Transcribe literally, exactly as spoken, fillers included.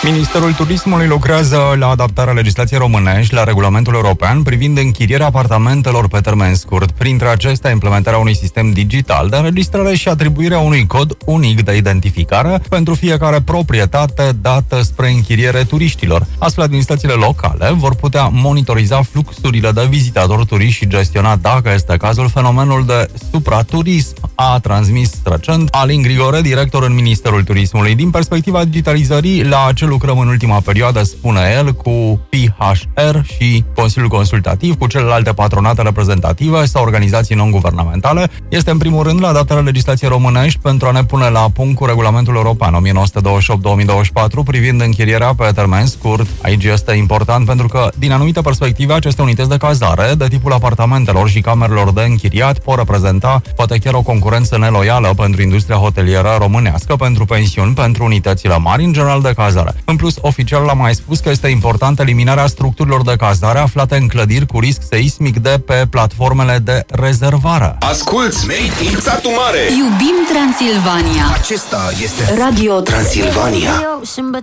Ministerul Turismului lucrează la adaptarea legislației românești la regulamentul european privind închirierea apartamentelor pe termen scurt. Printre acestea, implementarea unui sistem digital de înregistrare și atribuirea unui cod unic de identificare pentru fiecare proprietate dată spre închiriere turiștilor. Astfel, administrațiile locale vor putea monitoriza fluxurile de vizitatori turiști și gestiona, dacă este cazul, fenomenul de supraturism, a transmis recent Alin Grigore, director în Ministerul Turismului. Din perspectiva digitalizării, la ce lucrăm în ultima perioadă, spune el, cu P H R și Consiliul Consultativ, cu celelalte patronate reprezentative sau organizații non-guvernamentale, este în primul rând la adaptarea legislației românești pentru a ne pune la punct cu regulamentul european o mie nouă sute douăzeci și opt două mii douăzeci și patru privind închirierea pe termen scurt. Aici este important pentru că, din anumite perspective, aceste unități de cazare de tipul apartamentelor și camerelor de închiriat pot reprezenta poate chiar o concurență neloială pentru industria hotelieră românească, pentru pensiuni, pentru unitățile mari, în general de cazare. În plus, oficialul a mai spus că este importantă eliminarea structurilor de cazare aflate în clădiri cu risc seismic de pe platformele de rezervare. Asculți, Made in Satu Mare! Iubim Transilvania! Acesta este Radio Transilvania.